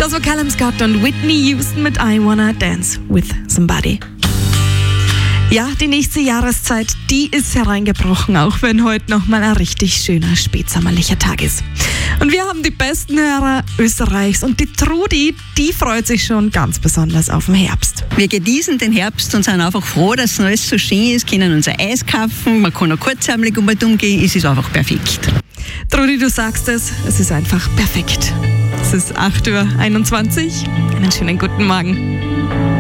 Das war Callum Scott und Whitney Houston mit I Wanna Dance with Somebody. Ja, die nächste Jahreszeit, die ist hereingebrochen, auch wenn heute nochmal ein richtig schöner spätsommerlicher Tag ist. Und wir haben die besten Hörer Österreichs und die Trudi, die freut sich schon ganz besonders auf den Herbst. Wir genießen den Herbst und sind einfach froh, dass alles so schön ist, können unser Eis kaufen, man kann noch kurzärmelig umgehen, es ist einfach perfekt. Trudi, du sagst es ist einfach perfekt. Es ist 8:21 Uhr, einen schönen guten Morgen.